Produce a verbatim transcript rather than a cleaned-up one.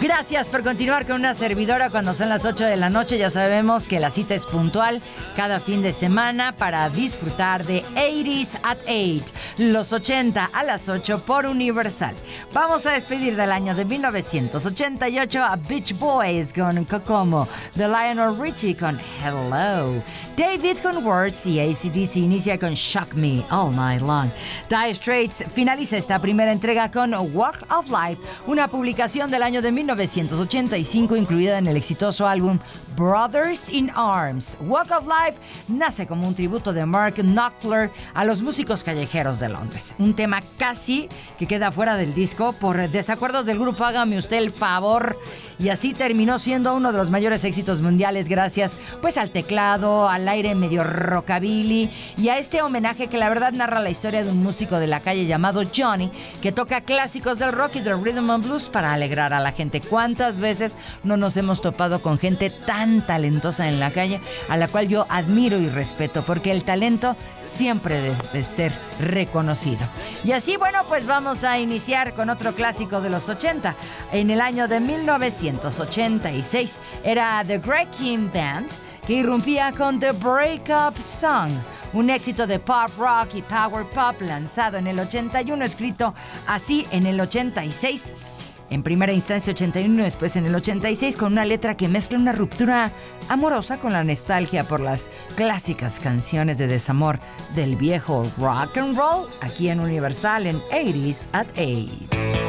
Gracias por continuar con una servidora cuando son las ocho de la noche. Ya sabemos que la cita es puntual cada fin de semana para disfrutar de ochenta at ocho, los ochenta a las ocho por Universal. Vamos a despedir del año de mil novecientos ochenta y ocho a Beach Boys con Kokomo, The Lionel Richie con Hello, David con Words y A C D C inicia con Shock Me All Night Long. Dire Straits finaliza esta primera entrega con Walk of Life, una publicación del año de mil novecientos ochenta y cinco incluida en el exitoso álbum Brothers in Arms. Walk of Life nace como un tributo de Mark Knopfler a los músicos callejeros de Londres. Un tema casi que queda fuera del disco por desacuerdos del grupo Hágame Usted el Favor, y así terminó siendo uno de los mayores éxitos mundiales gracias pues al teclado, al aire medio rockabilly y a este homenaje que la verdad narra la historia de un músico de la calle llamado Johnny que toca clásicos del rock y del rhythm and blues para alegrar a la gente. ¿Cuántas veces no nos hemos topado con gente tan talentosa en la calle a la cual yo admiro y respeto, porque el talento siempre debe ser reconocido? Y así, bueno, pues vamos a iniciar con otro clásico de los ochenta. En el año de mil novecientos ochenta y seis era The Greg King Band, que irrumpía con The Breakup Song, un éxito de pop rock y power pop lanzado en el ochenta y uno, escrito así en el ochenta y seis. En primera instancia ochenta y uno, después en el ochenta y seis, con una letra que mezcla una ruptura amorosa con la nostalgia por las clásicas canciones de desamor del viejo rock and roll, aquí en Universal en ochenta at ocho.